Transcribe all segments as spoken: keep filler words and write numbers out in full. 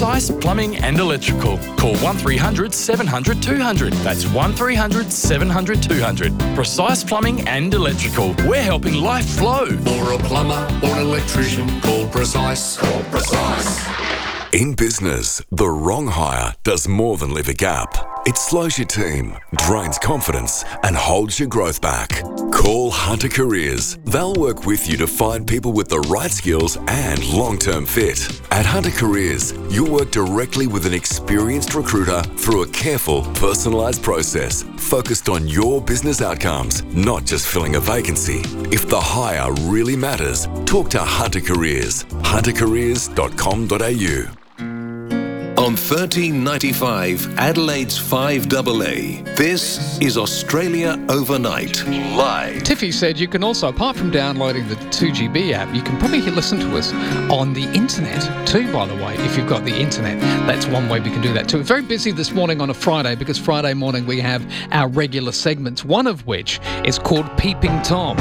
Precise Plumbing and Electrical. Call one three hundred seven hundred two hundred. That's one three hundred seven hundred two hundred. Precise Plumbing and Electrical. We're helping life flow. For a plumber or an electrician, call Precise. Call Precise. In business, the wrong hire does more than leave a gap. It slows your team, drains confidence, and holds your growth back. Call Hunter Careers. They'll work with you to find people with the right skills and long-term fit. At Hunter Careers, you'll work directly with an experienced recruiter through a careful, personalised process focused on your business outcomes, not just filling a vacancy. If the hire really matters, talk to Hunter Careers. hunter careers dot com dot a u. On thirteen ninety-five, Adelaide's five A A. This is Australia Overnight, live. Tiffy said you can also, apart from downloading the two G B app, you can probably listen to us on the internet too, by the way, if you've got the internet. That's one way we can do that too. We're very busy this morning on a Friday because Friday morning we have our regular segments, one of which is called Peeping Tom.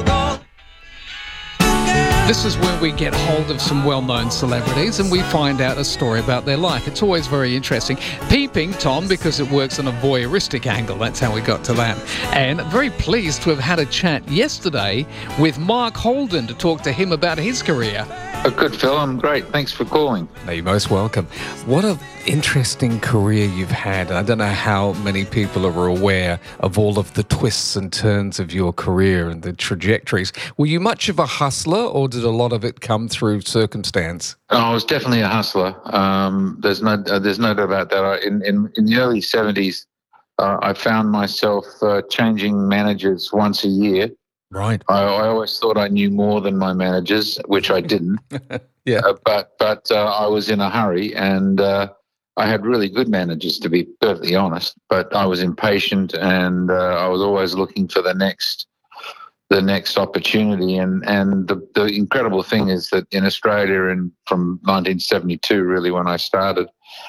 This is where we get hold of some well-known celebrities and we find out a story about their life. It's always very interesting. Peeping Tom, because it works on a voyeuristic angle. That's how we got to that. And very pleased to have had a chat yesterday with Mark Holden to talk to him about his career. Oh, good, Phil. I'm great. Thanks for calling. No, you're most welcome. What an interesting career you've had. I don't know how many people are aware of all of the twists and turns of your career and the trajectories. Were you much of a hustler, or did a lot of it come through circumstance? Oh, I was definitely a hustler. Um, there's no, uh, there's no doubt about that. I, in, in in the early seventies, uh, I found myself uh, changing managers once a year. Right. I, I always thought I knew more than my managers, which I didn't. yeah. Uh, but but uh, I was in a hurry, and uh, I had really good managers, to be perfectly honest. But I was impatient, and uh, I was always looking for the next the next opportunity. And and the, the incredible thing is that in Australia, and from nineteen seventy-two, really, when I started,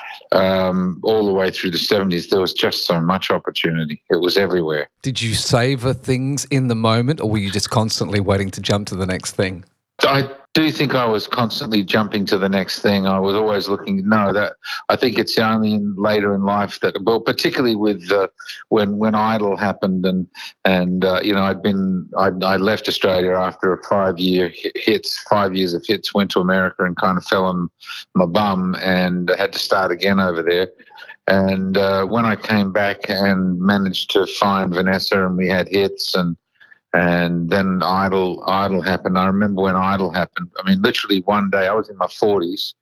Um, all the way through the seventies, there was just so much opportunity. It was everywhere. Did you savour things in the moment, or were you just constantly waiting to jump to the next thing? I do think I was constantly jumping to the next thing. I was always looking. No, that I think it's only in, later in life that, well, particularly with uh, when when Idol happened, and and uh, you know, I'd been I I left Australia after a five year hits, five years of hits. Went to America and kind of fell on my bum and had to start again over there. And uh, when I came back and managed to find Vanessa, and we had hits, and And then Idol, Idol happened. I remember when Idol happened. I mean, literally one day, I was in my forties,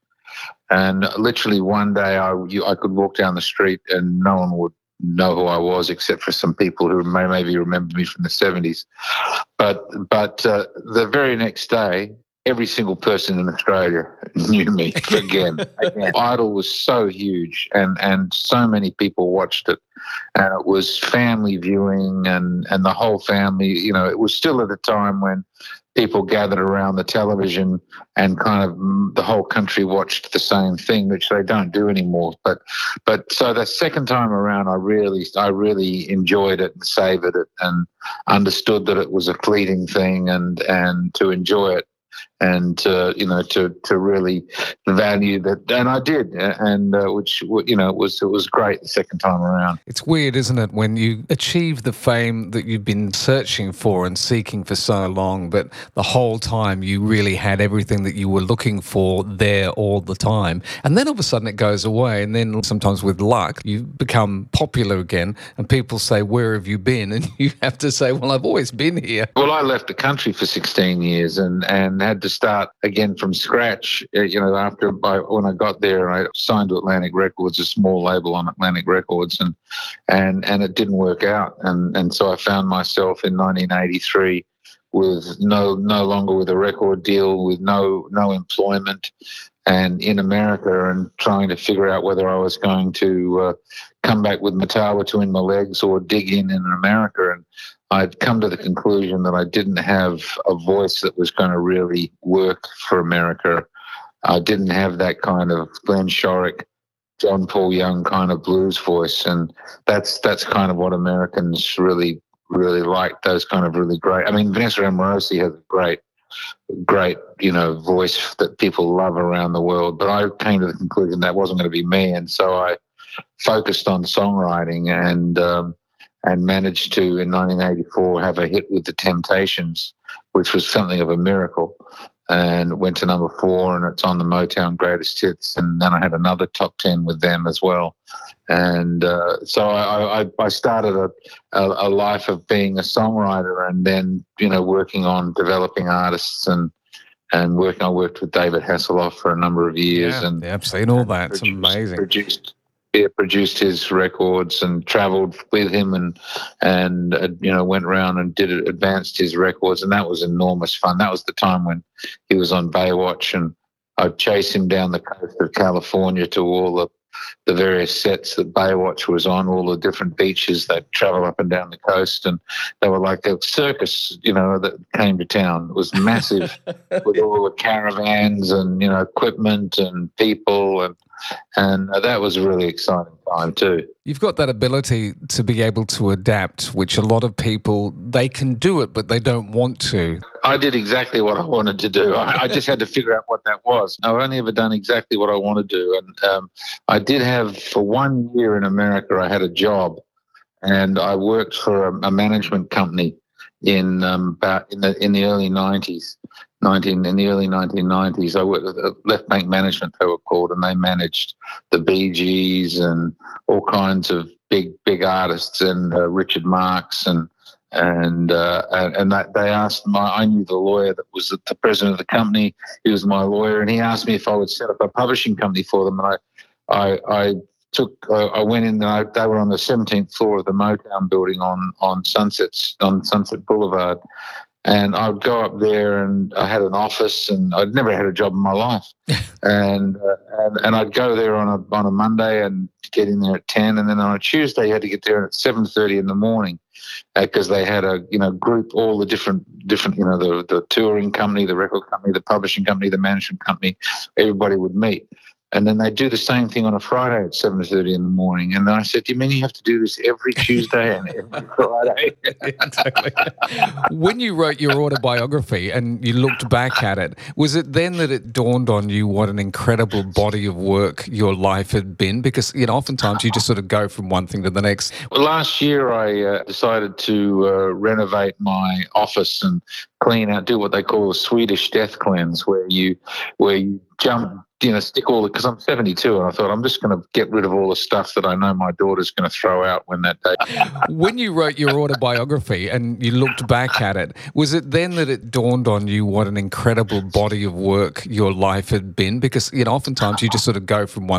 and literally one day I, you, I could walk down the street and no one would know who I was, except for some people who may maybe remember me from the seventies. But but uh, the very next day, every single person in Australia knew me again. again. Idol was so huge, and, and so many people watched it. And it was family viewing, and, and the whole family, you know, it was still at a time when people gathered around the television and kind of the whole country watched the same thing, which they don't do anymore. But but so the second time around, I really I really enjoyed it and savoured it and understood that it was a fleeting thing, and and to enjoy it. And to, you know, to to really value that, and I did, and uh, which you know it was it was great the second time around. It's weird, isn't it, when you achieve the fame that you've been searching for and seeking for so long, but the whole time you really had everything that you were looking for there all the time, and then all of a sudden it goes away, and then sometimes with luck you become popular again, and people say, "Where have you been?" And you have to say, "Well, I've always been here." Well, I left the country for sixteen years, and and had to start again from scratch. You know, after I, when I got there, I signed to Atlantic Records, a small label on Atlantic Records, and and and it didn't work out, and and so I found myself in nineteen eighty-three with no no longer with a record deal, with no no employment, and in America, and trying to figure out whether I was going to uh, come back with my tail between my legs or dig in in America. And I'd come to the conclusion that I didn't have a voice that was going to really work for America. I didn't have that kind of Glenn Shorrock, John Paul Young kind of blues voice, and that's that's kind of what Americans really really like. Those kind of really great. I mean, Vanessa Amorosi has a great great, you know, voice that people love around the world. But I came to the conclusion that wasn't going to be me, and so I focused on songwriting and um, and managed to, in nineteen eighty-four, have a hit with the Temptations, which was something of a miracle, and went to number four, and it's on the Motown Greatest Hits. And then I had another top ten with them as well. And uh, so I, I, I started a, a, a life of being a songwriter, and then, you know, working on developing artists and and working. I worked with David Hasselhoff for a number of years, Yeah, and yeah, I've seen all that. It's produced, amazing. Produced, yeah, produced his records and travelled with him, and and uh, you know, went around and did it, advanced his records, and that was enormous fun. That was the time when he was on Baywatch, and I'd chase him down the coast of California to all the the various sets that Baywatch was on, all the different beaches. They'd travel up and down the coast, and they were like a circus, you know, that came to town. It was massive with all the caravans and, you know, equipment and people, and and uh, that was a really exciting time too. You've got that ability to be able to adapt, which a lot of people, they can do it, but they don't want to. I did exactly what I wanted to do. I, I just had to figure out what that was. I've only ever done exactly what I want to do. And um, I did have, for one year in America, I had a job, and I worked for a, a management company in um, about in the in the early nineties. Nineteen in the early nineteen nineties, I worked at Left Bank Management, they were called, and they managed the Bee Gees and all kinds of big big artists, and uh, Richard Marx, and and uh, and, and that they asked my I knew the lawyer that was the president of the company. He was my lawyer, and he asked me if I would set up a publishing company for them, and I I, I took uh, I went in. And I, they were on the seventeenth floor of the Motown building on on Sunsets on Sunset Boulevard. And I'd go up there, and I had an office, and I'd never had a job in my life. and, uh, and and I'd go there on a on a Monday and get in there at ten, and then on a Tuesday you had to get there at seven thirty in the morning, because uh, they had a you know group all the different different you know the the touring company, the record company, the publishing company, the management company. Everybody would meet. And then they do the same thing on a Friday at seven thirty in the morning. And I said, do you mean you have to do this every Tuesday and every Friday? Exactly. When you wrote your autobiography and you looked back at it, was it then that it dawned on you what an incredible body of work your life had been? Because, you know, oftentimes you just sort of go from one thing to the next. Well, last year I uh, decided to uh, renovate my office and clean out, do what they call a Swedish death cleanse, where you, where you jump, you know, stick all the, because I'm seventy-two, and I thought I'm just going to get rid of all the stuff that I know my daughter's going to throw out when that day. When you wrote your autobiography and you looked back at it, was it then that it dawned on you what an incredible body of work your life had been? Because, you know, oftentimes you just sort of go from one